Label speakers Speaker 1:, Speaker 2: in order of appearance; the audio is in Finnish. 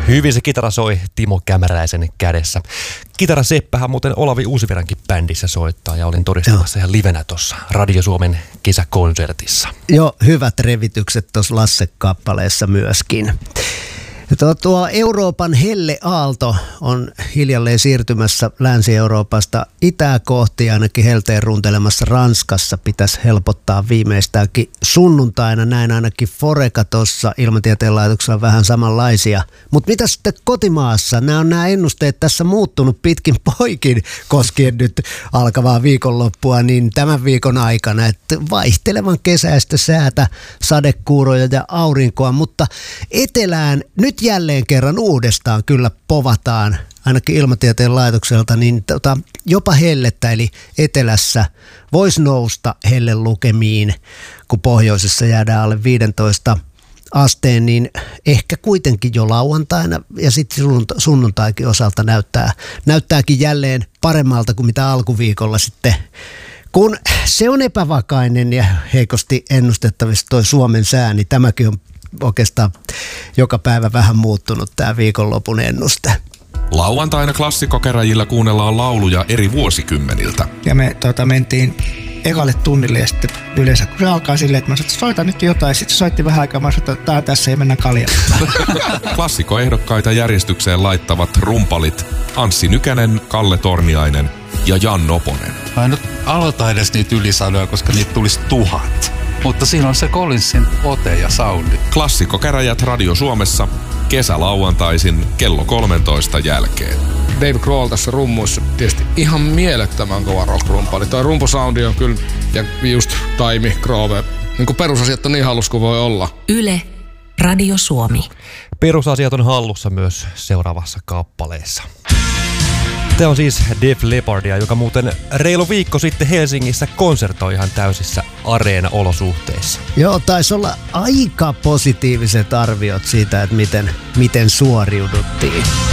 Speaker 1: Hyvin se kitara soi Timo Kämäräisen kädessä. Kitaraseppähän muuten Olavi Uusivirrankin bändissä soittaa ja olin todistamassa ihan livenä tuossa Radio Suomen kesäkonsertissa.
Speaker 2: Joo, hyvät revitykset tuossa Lasse-kappaleessa myöskin. Tuo Euroopan helleaalto on hiljalleen siirtymässä Länsi-Euroopasta itää kohti, ainakin helteen runtelemassa Ranskassa pitäisi helpottaa viimeistäänkin sunnuntaina, näin ainakin Foreca tuossa Ilmatieteen laitoksella vähän samanlaisia. Mutta mitä sitten kotimaassa? Nämä ennusteet tässä muuttunut pitkin poikin koskien nyt alkavaa viikonloppua, niin tämän viikon aikana, että vaihtelevan kesäistä säätä, sadekuuroja ja aurinkoa, mutta etelään nyt jälleen kerran uudestaan kyllä povataan, ainakin Ilmatieteen laitokselta, niin jopa hellettä, eli etelässä voisi nousta hellelukemiin, kun pohjoisessa jäädään alle 15 asteen, niin ehkä kuitenkin jo lauantaina ja sitten sunnuntaikin osalta näyttääkin jälleen paremmalta kuin mitä alkuviikolla sitten, kun se on epävakainen ja heikosti ennustettavissa toi Suomen sää, niin tämäkin on oikeastaan joka päivä vähän muuttunut tämä viikonlopun ennuste.
Speaker 3: Lauantaina klassikkokäräjillä kuunnellaan lauluja eri vuosikymmeniltä.
Speaker 4: Ja me mentiin ekalle tunnille ja sitten yleensä kun se alkaa silleen, että mä sanoin, että soita nyt jotain. Sitten soitti vähän aikaa, mä sanoin, että tää tässä ei mennä kaljaan.
Speaker 3: Klassikkoehdokkaita järjestykseen laittavat rumpalit Anssi Nykänen, Kalle Torniainen ja Jan Noponen.
Speaker 5: Mä en nyt aloita edes niitä ylisanoja, koska niitä tulisi 1000. Mutta siinä on se Collinsin ote ja soundi.
Speaker 3: Klassikkokäräjät Radio Suomessa kesälauantaisin kello 13 jälkeen.
Speaker 6: Dave Grohl tässä rummuissa tietysti ihan mielettömän kova rock-rumpali. Toi rumpusoundi on kyllä, ja just Taimi, Grove, niin kuin perusasiat on niin hallus kuin voi olla.
Speaker 7: Yle, Radio Suomi.
Speaker 1: Perusasiat on hallussa myös seuraavassa kappaleessa. Tämä on siis Def Leppardia, joka muuten reilu viikko sitten Helsingissä konsertoi ihan täysissä areena-olosuhteissa.
Speaker 2: Joo, taisi olla aika positiiviset arviot siitä, että miten suoriuduttiin.